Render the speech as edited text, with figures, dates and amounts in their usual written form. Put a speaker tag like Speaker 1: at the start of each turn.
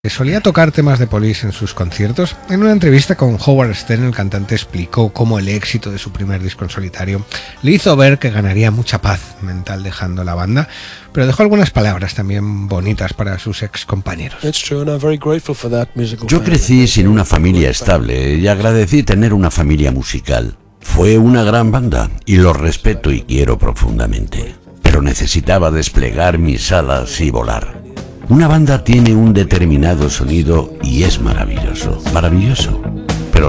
Speaker 1: que solía tocar temas de Police en sus conciertos. En una entrevista con Howard Stern, el cantante explicó cómo el éxito de su primer disco en solitario le hizo ver que ganaría mucha paz mental dejando la banda, pero dejó algunas palabras también bonitas para sus ex compañeros.
Speaker 2: Yo crecí sin una familia estable y agradecí tener una familia musical. Fue una gran banda y los respeto y quiero profundamente, pero necesitaba desplegar mis alas y volar. Una banda tiene un determinado sonido y es maravilloso, maravilloso.